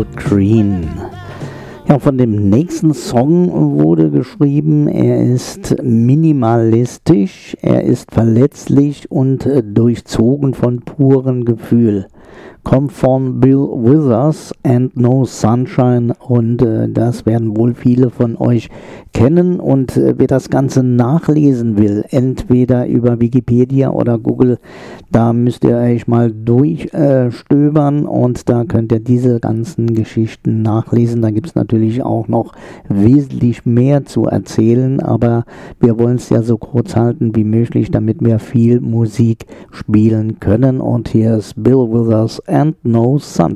Al Green. Ja, von dem nächsten Song wurde geschrieben, er ist minimalistisch, er ist verletzlich und durchzogen von purem Gefühl. Kommt von Bill Withers and No Sunshine und das werden wohl viele von euch kennen und wer das Ganze nachlesen will, entweder über Wikipedia oder Google, da müsst ihr euch mal durchstöbern und da könnt ihr diese ganzen Geschichten nachlesen. Da gibt es natürlich auch noch wesentlich mehr zu erzählen, aber wir wollen es ja so kurz halten wie möglich, damit wir viel Musik spielen können und hier ist Bill Withers and No Sunshine.